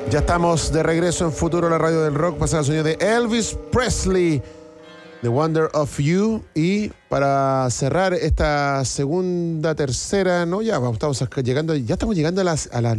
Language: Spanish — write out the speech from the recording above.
Ya estamos de regreso en Futuro, la radio del rock. Pasa el sonido de Elvis Presley, The Wonder of You. Y para cerrar esta segunda, tercera, no, ya estamos llegando a las